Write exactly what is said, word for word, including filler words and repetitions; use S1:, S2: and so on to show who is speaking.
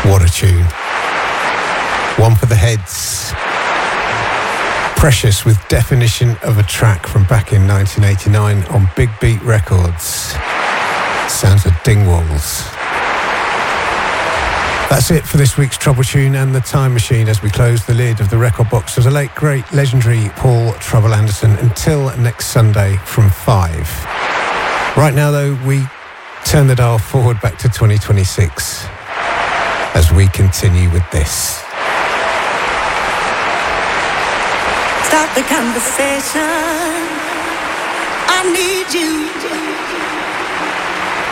S1: What a tune. One for the heads. Precious with Definition of a Track from back in nineteen eighty-nine on Big Beat Records. Sounds of Dingwalls. That's it for this week's Trouble Tune and the Time Machine as we close the lid of the record box of the late, great, legendary Paul Trouble Anderson until next Sunday from five. Right now, though, we turn the dial forward back to twenty twenty-six as we continue with this.
S2: Start the conversation. I need you.